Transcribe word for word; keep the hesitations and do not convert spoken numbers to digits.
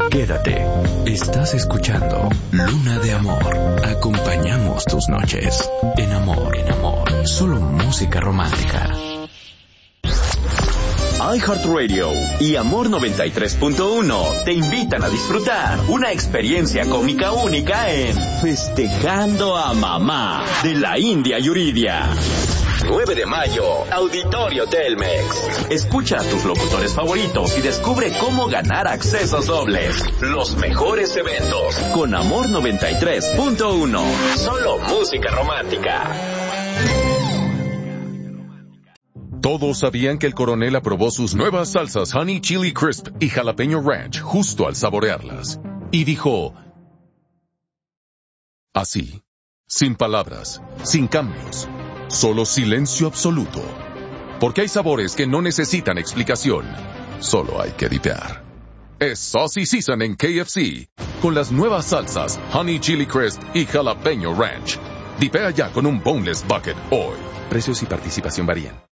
Quédate. Estás escuchando Luna de Amor. Acompañamos tus noches. En amor, en amor. Solo música romántica. iHeartRadio y Amor noventa y tres punto uno te invitan a disfrutar una experiencia cómica única en Festejando a Mamá de la India Yuridia. nueve de mayo, Auditorio Telmex. Escucha a tus locutores favoritos y descubre cómo ganar accesos dobles. Los mejores eventos con Amor noventa y tres punto uno. Solo música romántica. Todos sabían que el coronel aprobó sus nuevas salsas Honey Chili Crisp y Jalapeño Ranch justo al saborearlas. Y dijo, así, sin palabras, sin cambios, solo silencio absoluto. Porque hay sabores que no necesitan explicación, solo hay que dipear. Es Saucy Season en K F C, con las nuevas salsas Honey Chili Crisp y Jalapeño Ranch. Dipea ya con un Boneless Bucket hoy. Precios y participación varían.